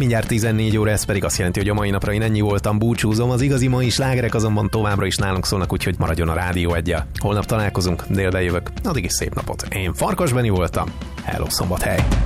Mindjárt 14 óra, ez pedig azt jelenti, hogy a mai napra én ennyi voltam, búcsúzom. Az igazi mai slágerek azonban továbbra is nálunk szólnak, úgyhogy maradjon a Rádió Eggyel. Holnap találkozunk, délben jövök. Addig is szép napot. Én Farkas Beni voltam. Hello, Szombathely!